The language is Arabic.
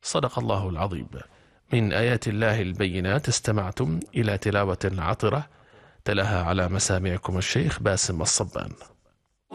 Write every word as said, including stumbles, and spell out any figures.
صدق الله العظيم. من آيات الله البينات استمعتم إلى تلاوة عطرة تلاها على مسامعكم الشيخ باسم الصبان.